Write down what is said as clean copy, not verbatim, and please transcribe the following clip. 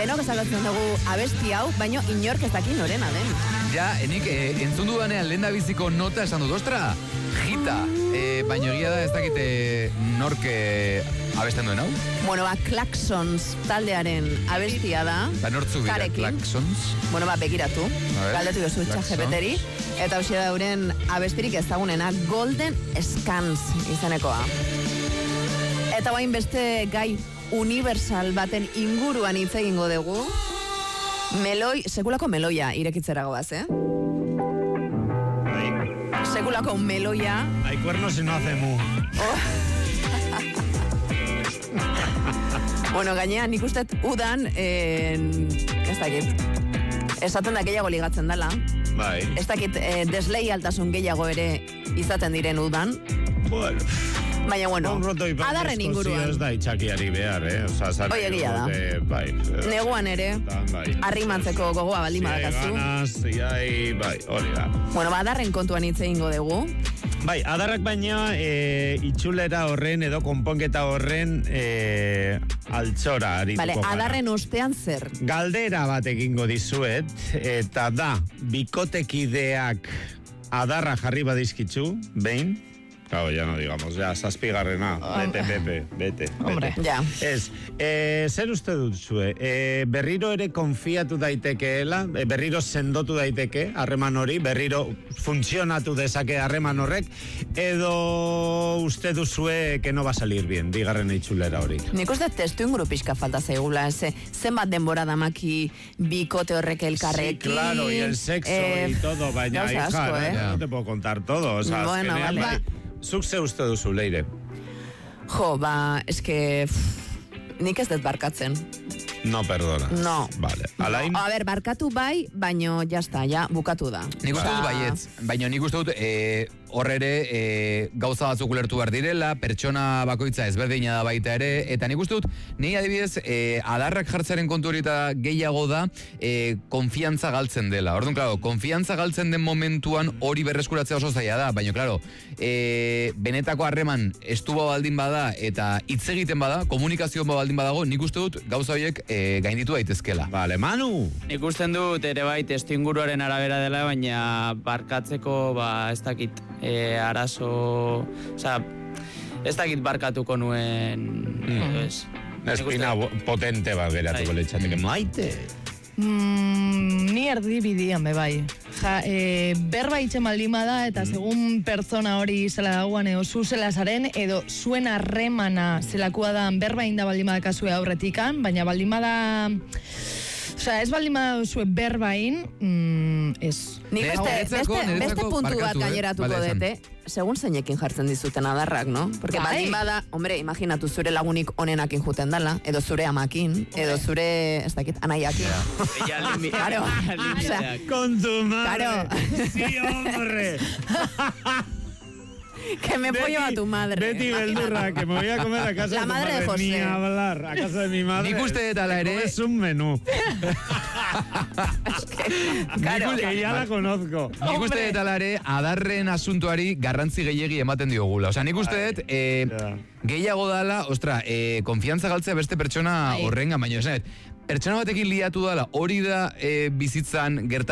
denok ezagutzen dugu abesti hau, baino inork ez daki norena den. Ja, enik entzun dudanean lehen da biziko nota esan dut, ostra, jita, baino egia da ez dakite nork abesten duen hau? Bueno, Klaxons taldearen abestia da. Nortzu dira, Klaxons? Bueno, begiratu, galdetu jozu ChatGPTri, eta hausia da euren abestirik ezagunena, Golden Scans izanekoa. Eta bain beste gai universal baten inguruan hitz egingo dugu. Sekulako meloia irekitzera goaz, Sekulako meloia. Hay cuernos y no hace mu. Bueno, gainea, nik uste udan, ez dakit, esaten da gehiago ligatzen dela. Bai. Ez dakit, desleialtasun gehiago ere izaten diren udan. Bueno. Baina, bueno, adarren inguruan. Ez da itxakiari behar, Hoi egia da. Bai. Neguan ere, arrimatzeko gogoa baldin badakazu. Ganas, bai, hori da. Bueno, adarren kontuan hitz egingo dugu. Bai, adarrak baina itxulera horren edo konponketa horren altxora arituko gara. Vale, adarren ostean zer? Galdera bat egingo dizuet, eta da, bikotekideak adarra jarri badizkitzu, behin? Claro, ya no digamos, ya, zazpigarrena, bete, Pepe, bete. Hombre, ja. Ez, zer uste dut zue? Berriro ere konfiatu daitekeela, berriro sendotu daiteke harreman hori, berriro funtzionatu dezake harreman horrek, edo uste duzue que no va a salir bien, bigarren itxulera hori. Nik uste testu inguru pixka falta zaigula, zenbat denbora damaki bikote horrek elkarrekin. Sí, claro, y el sexo y todo, baina, hija, no te puedo contar todo, o sea, bueno, vale. Zuk ze uste duzu, Leire? Jo, eske nik ez dut barkatzen. No, perdona. No. Vale. Alain? A ber, barkatu bai, baino jazta, ja, bukatu da. Nik uste dut baietz, baina nik uste dut horrere gauza batzuk ulertu behar direla, pertsona bakoitza ezberdina da baita ere, eta nik uste dut, nahi adibidez, adarrak jartzearen kontu hori eta gehiago da, konfiantza galtzen dela. Orduan, klaro, konfiantza galtzen den momentuan hori berreskuratzea oso zaila da, baina, klaro, benetako harreman estuba baldin bada eta hitz egiten bada, komunikazio baldin badago, nik uste dut gauza horiek gainditu daitezkela. Vale, Manu! Nik usten dut ere bai testu inguruaren arabera dela, baina barkatzeko, ez dakit, arazo, oza, ez dakit barkatuko nuen, Espina potente bat geratuko leitxateke. Maite! Ni erdibidian bai. Berba itxe maldima da, eta segun pertsona hori zela dagoan, edo zu zela zaren, edo zuen harremana zelakoa da, berba inda baldima da kasue aurretikan, baina baldima da... Osa, ez baldima da zue berbain, ez. Nik beste puntu bat gaineratuko dute, segun zeinekin jartzen dizuten adarrak, no? Porque baldin bada, hombre, imaginatu zure lagunik onenakin juten dala, edo zure amakin, edo zure, ez dakit, anaiakin. Claro. Con tu madre. Claro. Sí, hombre. Que me pollo a tu madre. Betty Beldurra, que me voy a comer a casa la de tu madre madre, de José. ni hablar, a casa de mi madre. Nik uste eta la ere... Es un menú. Claro. Que ya la conozco. Nik uste eta la ere adarren asuntuari garrantzi gehiegi ematen diogula. Osa, nik uste dut gehiago dala, ostra, konfiantza galtzea beste pertsona horrengan, baina esanet, pertsona batekin liatu dala, hori da bizitzan gertatzen